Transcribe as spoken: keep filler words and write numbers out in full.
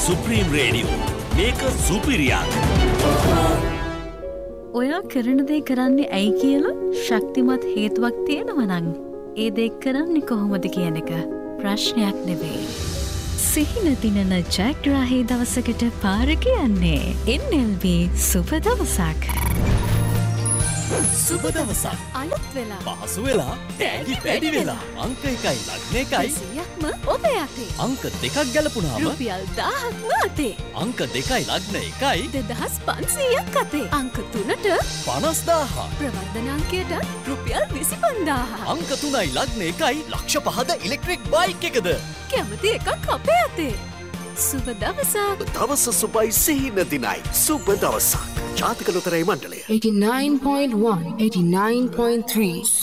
Supreme radio මේක සුපිරියක්. ඔයා කරන දේ කරන්නේ ඇයි කියලා ශක්තිමත් හේතුවක් තියෙනවා නම් ඒ දේ කරන්නේ කොහොමද කියන එක ප්‍රශ්නයක් නෙවෙයි. සිහින දිනන ජයග්‍රාහී දවසකට පාර කියන්නේ එන් එල් බී සුබ දවසක්. සුබ දවසක් අලුත් වෙලා පහසු වෙලා තෑගි වැඩි වෙලා අංක එකයි ලග්න එකයි සියයක්ම ඔබේ අතේ. අංක දෙකක් ගැලපුණාම රුපියල් දාහක්ම අතේ. අංක දෙකයි ලග්න එකයි දෙදහස් පන්සීයක් අතේ. අංක තුනට පනස් දාහ ප්‍රවර්ධන අංකයට රුපියල් විසි පන්දාහ. අංක තුනයි ලග්න එකයි ලක්ෂ පහද ඉලෙක්ට්‍රික් බයික් එකද කැමති එකක් අපේ අතේ. සුබ දවසක්. දවස සුබයි සිහින දිනයි සුබ දවසක්. ජාතික ලොතරැයි මණ්ඩලය eighty-nine point one, eighty-nine point three